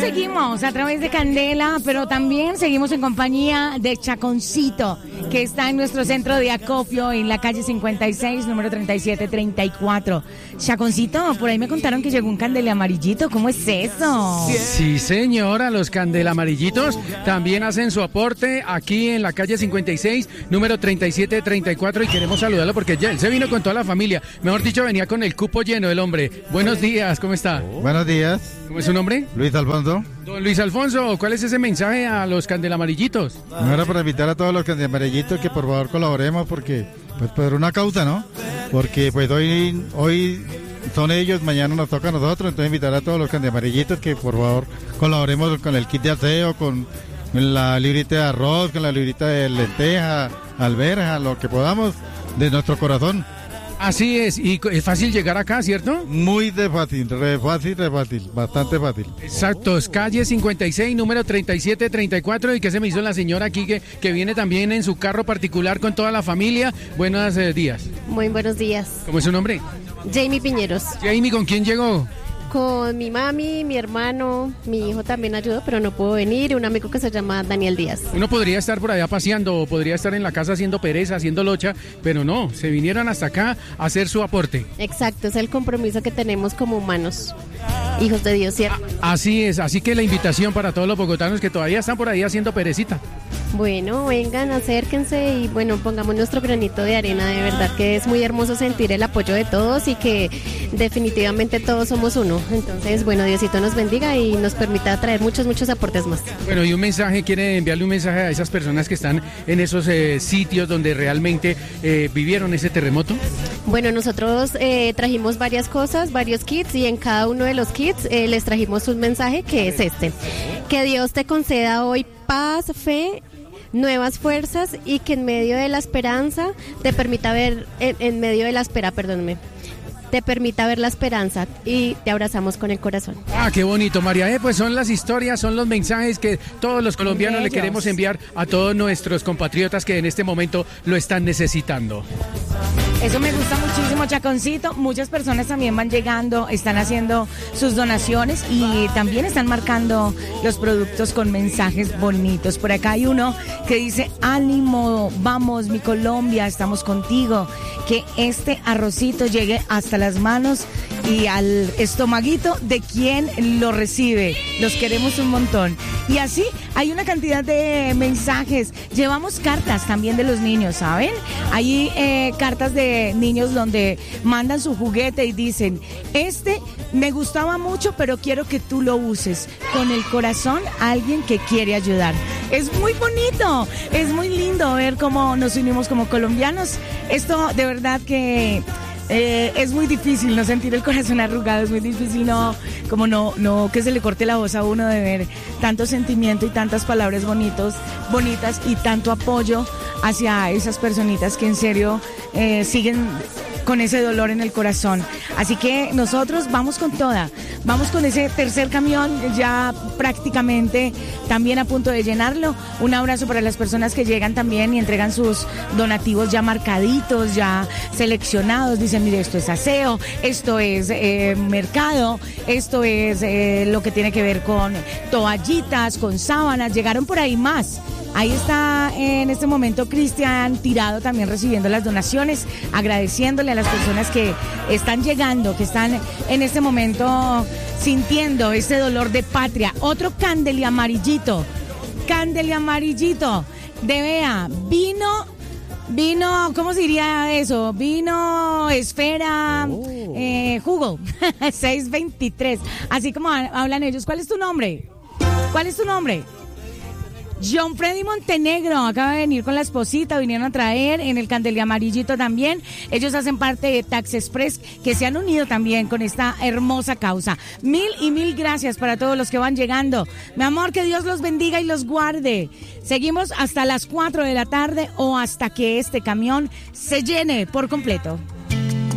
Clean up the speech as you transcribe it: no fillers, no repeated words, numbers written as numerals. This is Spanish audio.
seguimos a través de Candela, pero también seguimos en compañía de Chaconcito, que está en nuestro centro de acopio en la calle 56, número 3734. Chaconcito, por ahí me contaron que llegó un candela amarillito. ¿Cómo es eso? Sí, señora, los candela amarillitos también hacen su aporte aquí en la calle 56, número 3734, y queremos saludarlo porque ya él se vino con toda la familia. Mejor dicho, venía con el cupo lleno el hombre. Buenos días, ¿cómo está? Buenos días. ¿Cómo es su nombre? Luis Alfonso. Don Luis Alfonso, ¿cuál es ese mensaje a los candela amarillitos? No era para invitar a todos los candela amarillitos que por favor colaboremos porque, pues por una causa, ¿no? Porque pues hoy son ellos, mañana nos toca a nosotros, entonces invitar a todos los candela amarillitos que por favor colaboremos con el kit de aseo, con la librita de arroz, con la librita de lenteja, alberja, lo que podamos de nuestro corazón. Así es, y es fácil llegar acá, ¿cierto? Muy de fácil, re fácil, bastante fácil. Exacto, es calle 56, número 3734, y que se me hizo la señora aquí que viene también en su carro particular con toda la familia. Buenos días. Muy buenos días. ¿Cómo es su nombre? Jamie Piñeros. Jamie, ¿con quién llegó? Con mi mami, mi hermano, mi hijo también ayudó, pero no pudo venir, y un amigo que se llama Daniel Díaz. Uno podría estar por allá paseando, o podría estar en la casa haciendo pereza, haciendo locha, pero no, se vinieron hasta acá a hacer su aporte. Exacto, es el compromiso que tenemos como humanos, hijos de Dios, ¿cierto? Así es, así que la invitación para todos los bogotanos que todavía están por ahí haciendo perecita. Bueno, vengan, acérquense y bueno, pongamos nuestro granito de arena. De verdad que es muy hermoso sentir el apoyo de todos y que definitivamente todos somos uno. Entonces, bueno, Diosito nos bendiga y nos permita traer muchos aportes más. Bueno, y un mensaje, ¿quiere enviarle un mensaje a esas personas que están en esos sitios donde realmente vivieron ese terremoto? Bueno, nosotros trajimos varias cosas, varios kits, y en cada uno de los kits les trajimos un mensaje que es este: que Dios te conceda hoy paz, fe, nuevas fuerzas, y que en medio de la esperanza te permita ver, en medio de la espera, perdóname, te permita ver la esperanza, y te abrazamos con el corazón. Ah, qué bonito, María. Pues son las historias, son los mensajes que todos los colombianos le queremos enviar a todos nuestros compatriotas que en este momento lo están necesitando. Eso me gusta muchísimo, Chaconcito. Muchas personas también van llegando, están haciendo sus donaciones y también están marcando los productos con mensajes bonitos. Por acá hay uno que dice: ánimo, vamos mi Colombia, estamos contigo. Que este arrocito llegue hasta las manos y al estomaguito de quien lo recibe. Los queremos un montón. Y así hay una cantidad de mensajes. Llevamos cartas también de los niños, ¿saben? Hay cartas de niños donde mandan su juguete y dicen: este me gustaba mucho, pero quiero que tú lo uses. Con el corazón, alguien que quiere ayudar. Es muy bonito, es muy lindo ver cómo nos unimos como colombianos. Esto de verdad que es muy difícil no sentir el corazón arrugado, es muy difícil no que se le corte la voz a uno de ver tanto sentimiento y tantas palabras bonitas y tanto apoyo hacia esas personitas que en serio siguen con ese dolor en el corazón. Así que nosotros vamos con toda, vamos con ese tercer camión ya prácticamente también a punto de llenarlo. Un abrazo para las personas que llegan también y entregan sus donativos ya marcaditos, ya seleccionados. Dicen: mire, esto es aseo, esto es mercado, esto es lo que tiene que ver con toallitas, con sábanas. Llegaron por ahí más. Ahí está en este momento Cristian Tirado también recibiendo las donaciones, agradeciéndole a las personas que están llegando, que están en este momento sintiendo ese dolor de patria. Otro candeli amarillito de Bea, vino, ¿cómo se diría eso? Vino, esfera, jugo, 623, así como hablan ellos. ¿Cuál es tu nombre? John Freddy Montenegro acaba de venir con la esposita, vinieron a traer en el candeli amarillito también. Ellos hacen parte de Tax Express, que se han unido también con esta hermosa causa. Mil gracias para todos los que van llegando. Mi amor, que Dios los bendiga y los guarde. Seguimos hasta las 4 de la tarde o hasta que este camión se llene por completo.